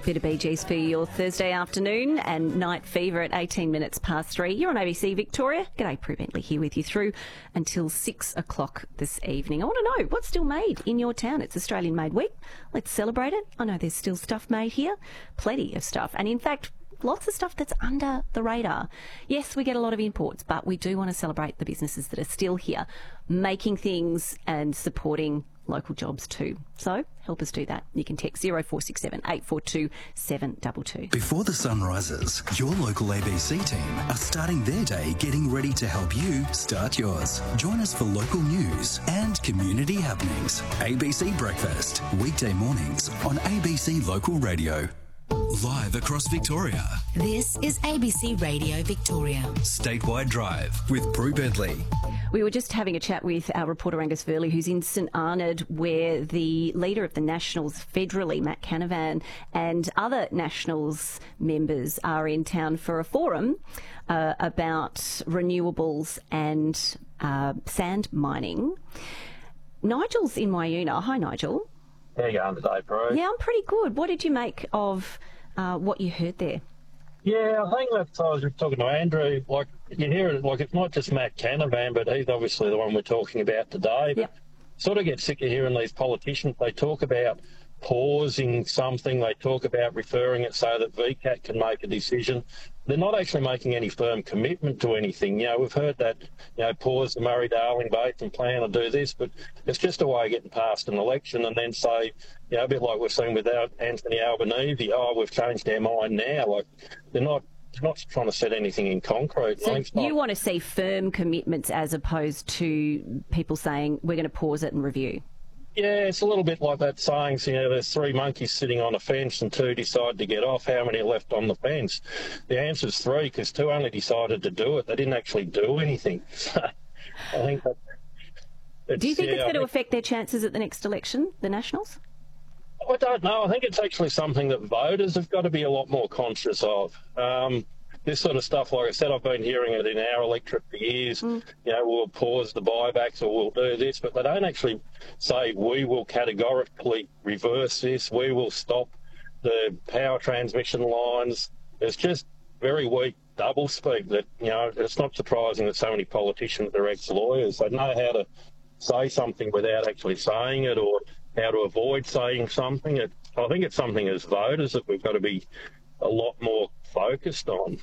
Bit of BGs for your Thursday afternoon and night fever at 18 minutes past 3. You're on ABC Victoria. G'day, Prue Bentley here with you through until 6 o'clock this evening. I want to know what's still made in your town. It's Australian Made Week. Let's celebrate it. I know there's still stuff made here. Plenty of stuff. And in fact, lots of stuff that's under the radar. Yes, we get a lot of imports, but we do want to celebrate the businesses that are still here, making things and supporting local jobs too. So help us do that. You can text 0467 842 722. Before the sun rises, your local ABC team are starting their day getting ready to help you start yours. Join us for local news and community happenings. ABC Breakfast, weekday mornings on ABC Local Radio. Live across Victoria. This is ABC Radio Victoria. Statewide Drive with Prue Bentley. We were just having a chat with our reporter Angus Verley, who's in St Arnaud, where the leader of the Nationals federally, Matt Canavan, and other Nationals members are in town for a forum about renewables and sand mining. Nigel's in Wayuna. Hi, Nigel. How you going today, Prue? Yeah, I'm pretty good. What did you make of what you heard there? Yeah, I think that's, I was just talking to Andrew, like, you hear it, like, it's not just Matt Canavan, but he's obviously the one we're talking about today. Yep. Sort of get sick of hearing these politicians. They talk about pausing something, they talk about referring it so that VCAT can make a decision. They're not actually making any firm commitment to anything. You know, we've heard that, you know, pause the Murray-Darling Basin plan to do this, but it's just a way of getting past an election and then say, you know, a bit like we've seen with Anthony Albanese, oh, we've changed our mind now. Like, they're not trying to set anything in concrete. So you want to see firm commitments as opposed to people saying, we're going to pause it and review? Yeah, it's a little bit like that saying, you know, there's 3 monkeys sitting on a fence and 2 decide to get off. How many are left on the fence? The answer's 3, because 2 only decided to do it. They didn't actually do anything. So I think that... Do you think it's going to affect their chances at the next election, the Nationals? I don't know. I think it's actually something that voters have got to be a lot more conscious of. This sort of stuff, like I said, I've been hearing it in our electorate for years. You know, we'll pause the buybacks or we'll do this, but they don't actually say we will categorically reverse this, we will stop the power transmission lines. It's just very weak doublespeak that, you know, it's not surprising that so many politicians are ex-lawyers. They know how to say something without actually saying it or how to avoid saying something. I think it's something as voters that we've got to be a lot more focused on.